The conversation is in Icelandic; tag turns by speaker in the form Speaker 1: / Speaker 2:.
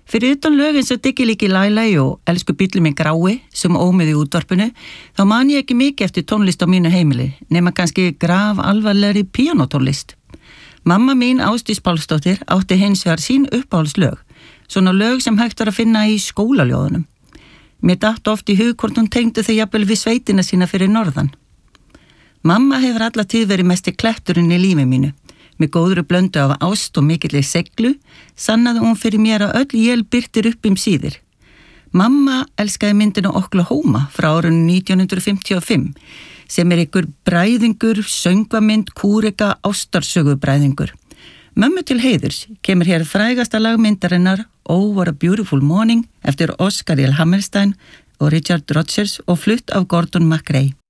Speaker 1: Fyrir utan lög eins og Diggi-Liggi Læ-Læ og Elsku bíllinn minn grái sem ómið í útvarpinu, þá man ég ekki mikið eftir tónlist á mínu heimili, nema kannski grafalvarlegri píanótónlist. Mamma mín Ásdís Pálsdóttir átti hins vegar sín uppáhaldslög, svona lög sem hægt var að finna í skólaljóðunum. Mér datt oft í hug hvort hún tengdi þau jafnvel við sveitina sína fyrir norðan. Mamma hefur alla tíð verið mesti kletturinn í lífi mínu. Með góðri blöndu af ást og mikilli seglu sannaði hún fyrir mér að öll él birtir upp síðir. Mamma elskaði myndina Oklahoma frá árinu 1955 sem ykkur bræðingur, söngvamynd, kúreka, ástarsögubræðingur. Mömmu til heiðurs kemur hér frægasta lagmyndarinnar Oh What a Beautiful Morning eftir Oscar L. Hammerstein og Richard Rodgers og flutt af Gordon MacRae.